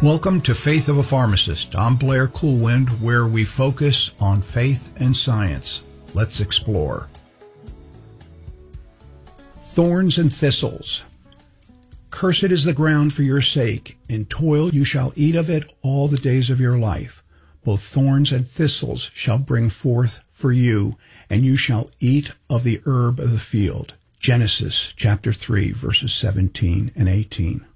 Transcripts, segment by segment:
Welcome to Faith of a Pharmacist. I'm Blair Coolwind, where we focus on faith and science. Let's explore. Thorns and thistles. Cursed is the ground for your sake. In toil you shall eat of it all the days of your life. Both thorns and thistles shall bring forth for you, and you shall eat of the herb of the field. Genesis chapter 3, verses 17 and 18.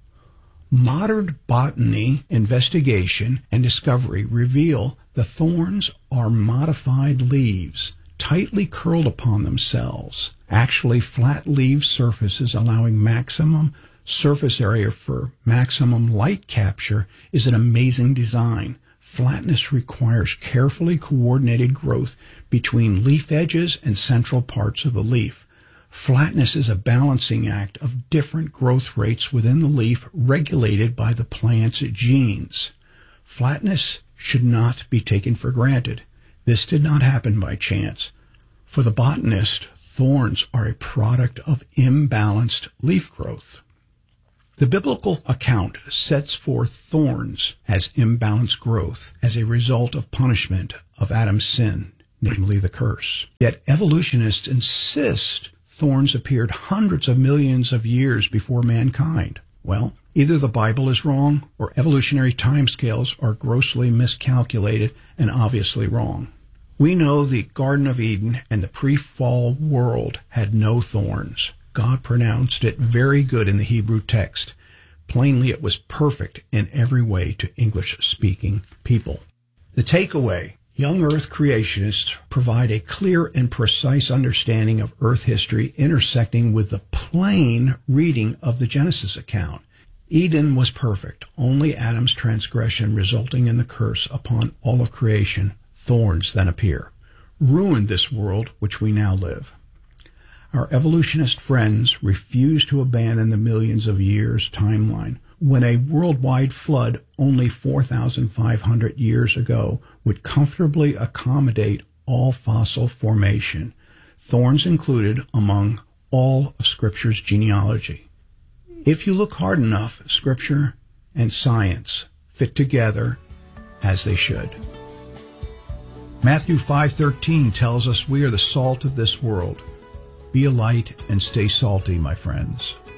Modern botany investigation and discovery reveal the thorns are modified leaves, tightly curled upon themselves, actually flat leaf surfaces allowing maximum surface area for maximum light capture is an amazing design. Flatness requires carefully coordinated growth between leaf edges and central parts of the leaf. Flatness is a balancing act of different growth rates within the leaf regulated by the plant's genes. Flatness should not be taken for granted. This did not happen by chance. For the botanist, thorns are a product of imbalanced leaf growth. The biblical account sets forth thorns as imbalanced growth as a result of punishment of Adam's sin, namely the curse. Yet evolutionists insist thorns appeared hundreds of millions of years before mankind. Well, either the Bible is wrong or evolutionary timescales are grossly miscalculated and obviously wrong. We know the Garden of Eden and the pre-fall world had no thorns. God pronounced it very good in the Hebrew text. Plainly, it was perfect in every way to English-speaking people. The takeaway: young Earth creationists provide a clear and precise understanding of Earth history intersecting with the plain reading of the Genesis account. Eden was perfect, only Adam's transgression resulting in the curse upon all of creation, thorns then appear, ruined this world which we now live. Our evolutionist friends refuse to abandon the millions of years timeline when a worldwide flood only 4,500 years ago would comfortably accommodate all fossil formation, thorns included among all of Scripture's genealogy. If you look hard enough, Scripture and science fit together as they should. Matthew 5:13 tells us we are the salt of this world. Be a light and stay salty, my friends.